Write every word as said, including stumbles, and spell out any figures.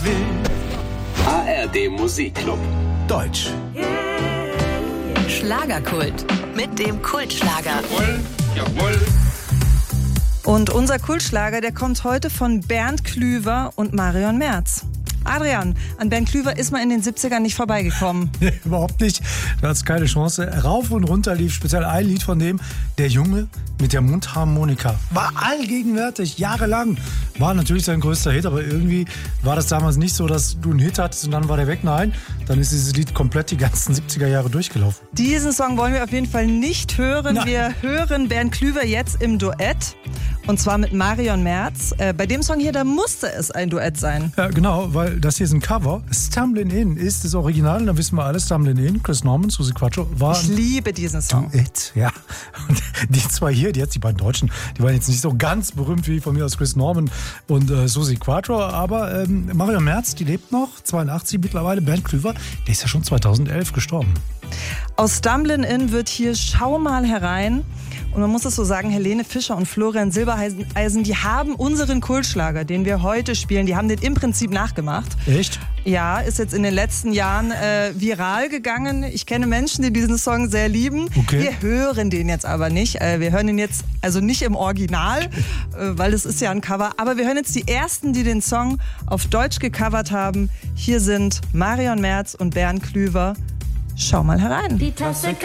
A R D Musikclub. Deutsch. Schlagerkult mit dem Kultschlager. Jawohl, jawohl. Und unser Kultschlager, der kommt heute von Bernd Klüver und Marion Merz. Adrian, an Bernd Klüver ist man in den siebzigern nicht vorbeigekommen. Nee, überhaupt nicht. Da hat es keine Chance. Rauf und runter lief speziell ein Lied von dem, der Junge mit der Mundharmonika. War allgegenwärtig, jahrelang. War natürlich sein größter Hit, aber irgendwie war das damals nicht so, dass du einen Hit hattest und dann war der weg. Nein, dann ist dieses Lied komplett die ganzen siebziger Jahre durchgelaufen. Diesen Song wollen wir auf jeden Fall nicht hören. Nein. Wir hören Bernd Klüver jetzt im Duett. Und zwar mit Marion Merz. Äh, bei dem Song hier, da musste es ein Duett sein. Ja, genau, weil das hier ist ein Cover. Stumbling In ist das Original, da wissen wir alle. Stumbling In, Chris Norman, Susi Quatro, war Ich liebe diesen Song. Duett, ja. Und die zwei hier, die jetzt die beiden Deutschen, die waren jetzt nicht so ganz berühmt wie von mir aus Chris Norman und äh, Susi Quatro, aber ähm, Marion Merz, die lebt noch, zweiundachtzig mittlerweile. Bernd Klüver, der ist ja schon zweitausendelf gestorben. Aus Stumbling In wird hier Schau mal herein. Und man muss es so sagen, Helene Fischer und Florian Silbereisen, die haben unseren Kultschlager, den wir heute spielen, die haben den im Prinzip nachgemacht. Echt? Ja, ist jetzt in den letzten Jahren äh, viral gegangen. Ich kenne Menschen, die diesen Song sehr lieben. Okay. Wir hören den jetzt aber nicht. Äh, wir hören ihn jetzt also nicht im Original, äh, weil es ist ja ein Cover. Aber wir hören jetzt die ersten, die den Song auf Deutsch gecovert haben. Hier sind Marion Merz und Bernd Klüver. Schau mal herein. Die Tasse